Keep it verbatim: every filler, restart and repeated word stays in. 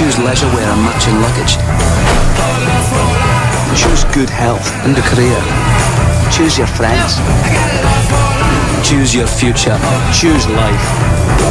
Choose leisure wear and matching luggage. Choose good health and a career. Choose your friends. Choose your future. Choose life.